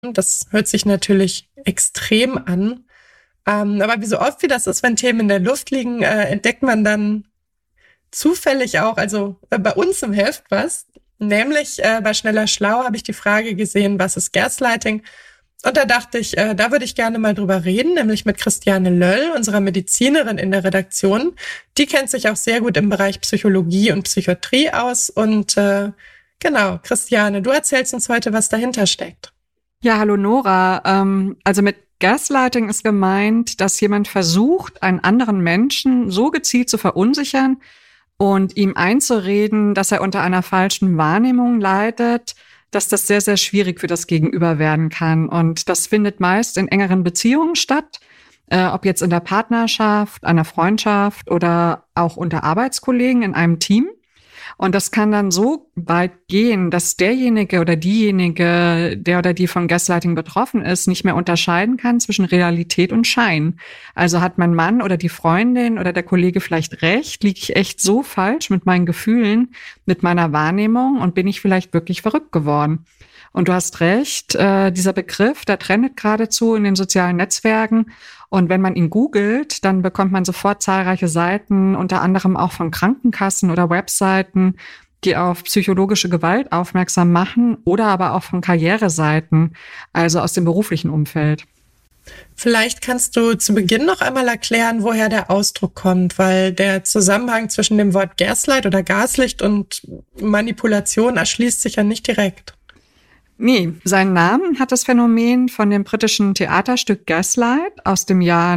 Das hört sich natürlich extrem an. Aber wie so oft wie das ist, wenn Themen in der Luft liegen, entdeckt man dann zufällig auch, also bei uns im Heft was. Nämlich bei Schneller Schlau habe ich die Frage gesehen, was ist Gaslighting? Und da dachte ich, da würde ich gerne mal drüber reden, nämlich mit Christiane Löll, unserer Medizinerin in der Redaktion. Die kennt sich auch sehr gut im Bereich Psychologie und Psychiatrie aus. Und genau, Christiane, du erzählst uns heute, was dahinter steckt. Ja, hallo Nora. Also mit Gaslighting ist gemeint, dass jemand versucht, einen anderen Menschen so gezielt zu verunsichern und ihm einzureden, dass er unter einer falschen Wahrnehmung leidet, dass das sehr, sehr schwierig für das Gegenüber werden kann. Und das findet meist in engeren Beziehungen statt, ob jetzt in der Partnerschaft, einer Freundschaft oder auch unter Arbeitskollegen in einem Team. Und das kann dann so weit gehen, dass derjenige oder diejenige, der oder die von Gaslighting betroffen ist, nicht mehr unterscheiden kann zwischen Realität und Schein. Also hat mein Mann oder die Freundin oder der Kollege vielleicht recht? Liege ich echt so falsch mit meinen Gefühlen, mit meiner Wahrnehmung und bin ich vielleicht wirklich verrückt geworden? Und du hast recht, dieser Begriff, der trendet geradezu in den sozialen Netzwerken. Und wenn man ihn googelt, dann bekommt man sofort zahlreiche Seiten, unter anderem auch von Krankenkassen oder Webseiten, die auf psychologische Gewalt aufmerksam machen oder aber auch von Karriereseiten, also aus dem beruflichen Umfeld. Vielleicht kannst du zu Beginn noch einmal erklären, woher der Ausdruck kommt, weil der Zusammenhang zwischen dem Wort Gaslight oder Gaslicht und Manipulation erschließt sich ja nicht direkt. Nee, seinen Namen hat das Phänomen von dem britischen Theaterstück Gaslight aus dem Jahr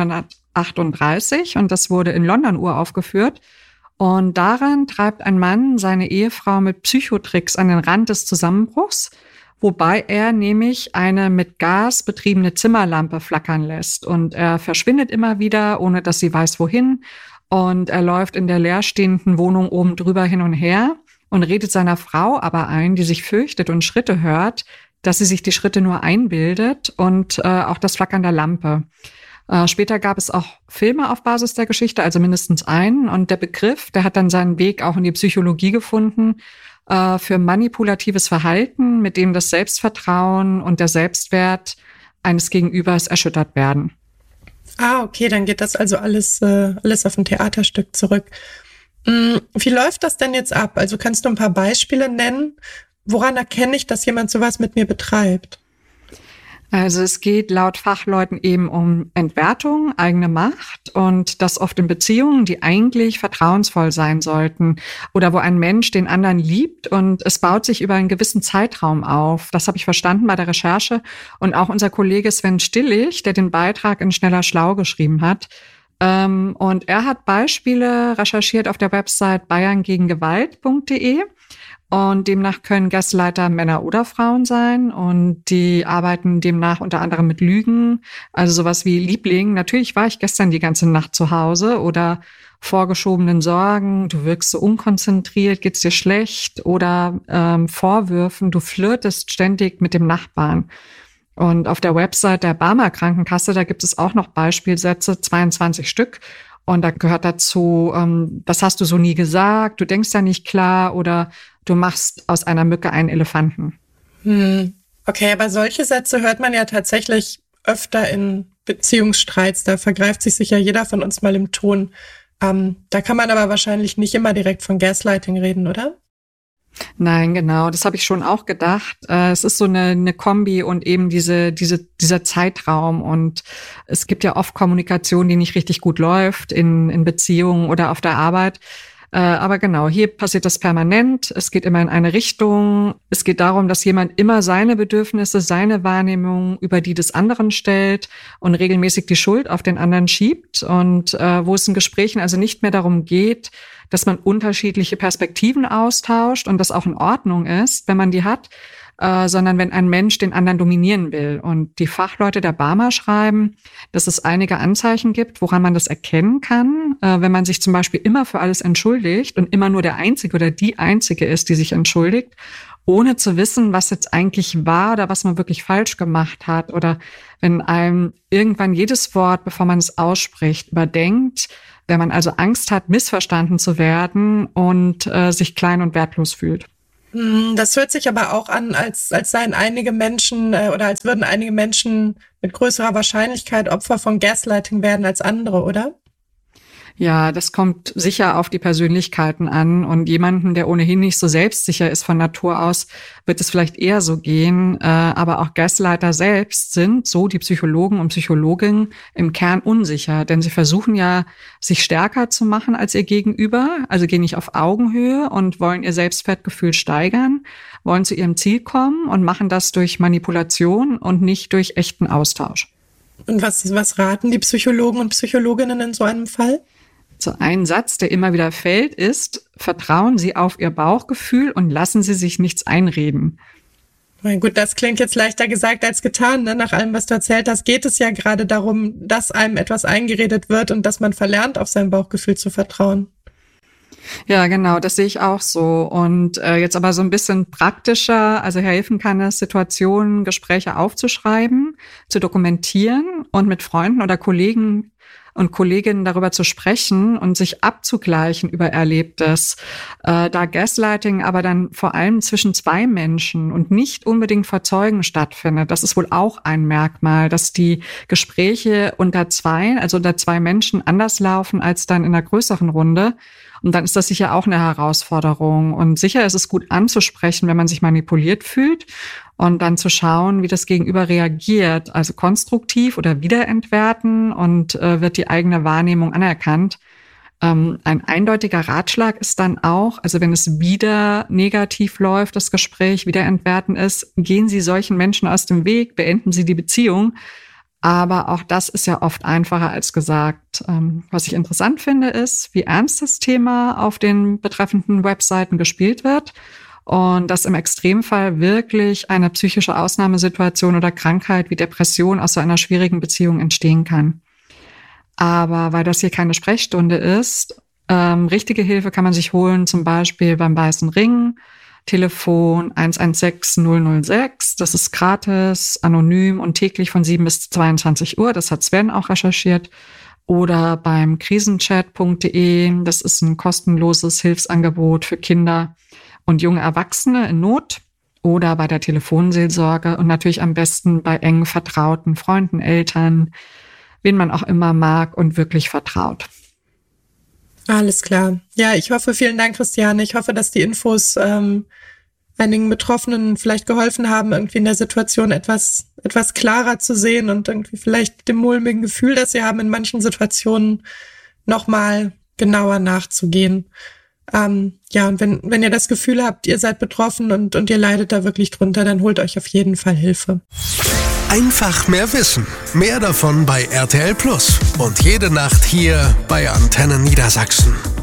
1938 und das wurde in London uraufgeführt. Und darin treibt ein Mann seine Ehefrau mit Psychotricks an den Rand des Zusammenbruchs, wobei er nämlich eine mit Gas betriebene Zimmerlampe flackern lässt. Und er verschwindet immer wieder, ohne dass sie weiß, wohin. Und er läuft in der leerstehenden Wohnung oben drüber hin und her und redet seiner Frau aber ein, die sich fürchtet und Schritte hört, dass sie sich die Schritte nur einbildet und auch das Flackern der Lampe. Später gab es auch Filme auf Basis der Geschichte, also mindestens einen. Und der Begriff, der hat dann seinen Weg auch in die Psychologie gefunden für manipulatives Verhalten, mit dem das Selbstvertrauen und der Selbstwert eines Gegenübers erschüttert werden. Ah, okay, dann geht das also alles auf ein Theaterstück zurück. Wie läuft das denn jetzt ab? Also kannst du ein paar Beispiele nennen? Woran erkenne ich, dass jemand sowas mit mir betreibt? Also es geht laut Fachleuten eben um Entwertung, eigene Macht und das oft in Beziehungen, die eigentlich vertrauensvoll sein sollten oder wo ein Mensch den anderen liebt und es baut sich über einen gewissen Zeitraum auf. Das habe ich verstanden bei der Recherche und auch unser Kollege Sven Stillig, der den Beitrag in Schneller Schlau geschrieben hat. Und er hat Beispiele recherchiert auf der Website bayerngegengewalt.de. Und demnach können Gaslighter Männer oder Frauen sein. Und die arbeiten demnach unter anderem mit Lügen. Also sowas wie Liebling. Natürlich war ich gestern die ganze Nacht zu Hause. Oder vorgeschobenen Sorgen. Du wirkst so unkonzentriert. Geht's dir schlecht? Oder Vorwürfen. Du flirtest ständig mit dem Nachbarn. Und auf der Website der Barmer Krankenkasse, da gibt es auch noch Beispielsätze, 22 Stück. Und da gehört dazu, das hast du so nie gesagt, du denkst ja nicht klar oder du machst aus einer Mücke einen Elefanten. Okay, aber solche Sätze hört man ja tatsächlich öfter in Beziehungsstreits. Da vergreift sich sicher jeder von uns mal im Ton. Da kann man aber wahrscheinlich nicht immer direkt von Gaslighting reden, oder? Nein, genau, das habe ich schon auch gedacht. Es ist so eine Kombi und eben dieser Zeitraum. Und es gibt ja oft Kommunikation, die nicht richtig gut läuft in Beziehungen oder auf der Arbeit. Aber genau, hier passiert das permanent. Es geht immer in eine Richtung. Es geht darum, dass jemand immer seine Bedürfnisse, seine Wahrnehmung über die des anderen stellt und regelmäßig die Schuld auf den anderen schiebt. Und wo es in Gesprächen also nicht mehr darum geht, dass man unterschiedliche Perspektiven austauscht und das auch in Ordnung ist, wenn man die hat, sondern wenn ein Mensch den anderen dominieren will. Und die Fachleute der Barmer schreiben, dass es einige Anzeichen gibt, woran man das erkennen kann, wenn man sich zum Beispiel immer für alles entschuldigt und immer nur der Einzige oder die Einzige ist, die sich entschuldigt, ohne zu wissen, was jetzt eigentlich war oder was man wirklich falsch gemacht hat. Oder wenn einem irgendwann jedes Wort, bevor man es ausspricht, überdenkt, wenn man also Angst hat, missverstanden zu werden und sich klein und wertlos fühlt. Das hört sich aber auch an, als seien einige Menschen oder als würden einige Menschen mit größerer Wahrscheinlichkeit Opfer von Gaslighting werden als andere, oder? Ja, das kommt sicher auf die Persönlichkeiten an und jemanden, der ohnehin nicht so selbstsicher ist von Natur aus, wird es vielleicht eher so gehen. Aber auch Gaslighter selbst sind, so die Psychologen und Psychologinnen, im Kern unsicher, denn sie versuchen ja, sich stärker zu machen als ihr Gegenüber, also gehen nicht auf Augenhöhe und wollen ihr Selbstwertgefühl steigern, wollen zu ihrem Ziel kommen und machen das durch Manipulation und nicht durch echten Austausch. Und was raten die Psychologen und Psychologinnen in so einem Fall? So ein Satz, der immer wieder fällt, ist: Vertrauen Sie auf Ihr Bauchgefühl und lassen Sie sich nichts einreden. Na gut, das klingt jetzt leichter gesagt als getan, ne? Nach allem, was du erzählt hast, geht es ja gerade darum, dass einem etwas eingeredet wird und dass man verlernt, auf sein Bauchgefühl zu vertrauen. Ja, genau, das sehe ich auch so. Und jetzt aber so ein bisschen praktischer, also helfen kann es, Situationen, Gespräche aufzuschreiben, zu dokumentieren und mit Freunden oder Kollegen und Kolleginnen darüber zu sprechen und sich abzugleichen über Erlebtes. Da Gaslighting aber dann vor allem zwischen zwei Menschen und nicht unbedingt vor Zeugen stattfindet, das ist wohl auch ein Merkmal, dass die Gespräche unter zwei Menschen anders laufen als dann in einer größeren Runde. Und dann ist das sicher auch eine Herausforderung. Und sicher ist es gut anzusprechen, wenn man sich manipuliert fühlt und dann zu schauen, wie das Gegenüber reagiert, also konstruktiv oder wiederentwerten und wird die eigene Wahrnehmung anerkannt. Ein eindeutiger Ratschlag ist dann auch, also wenn es wieder negativ läuft, das Gespräch wiederentwerten ist, gehen Sie solchen Menschen aus dem Weg, beenden Sie die Beziehung. Aber auch das ist ja oft einfacher als gesagt. Was ich interessant finde, ist, wie ernst das Thema auf den betreffenden Webseiten gespielt wird und dass im Extremfall wirklich eine psychische Ausnahmesituation oder Krankheit wie Depression aus so einer schwierigen Beziehung entstehen kann. Aber weil das hier keine Sprechstunde ist, richtige Hilfe kann man sich holen, zum Beispiel beim Weißen Ring, Telefon 116 006, das ist gratis, anonym und täglich von 7 bis 22 Uhr, das hat Sven auch recherchiert. Oder beim krisenchat.de, das ist ein kostenloses Hilfsangebot für Kinder und junge Erwachsene in Not. Oder bei der Telefonseelsorge und natürlich am besten bei engen Vertrauten, Freunden, Eltern, wen man auch immer mag und wirklich vertraut. Alles klar. Ja, ich hoffe, vielen Dank, Christiane. Ich hoffe, dass die Infos einigen Betroffenen vielleicht geholfen haben, irgendwie in der Situation etwas klarer zu sehen und irgendwie vielleicht dem mulmigen Gefühl, das sie haben, in manchen Situationen nochmal genauer nachzugehen. Ja, und wenn ihr das Gefühl habt, ihr seid betroffen und ihr leidet da wirklich drunter, dann holt euch auf jeden Fall Hilfe. Einfach mehr wissen. Mehr davon bei RTL Plus. Und jede Nacht hier bei Antenne Niedersachsen.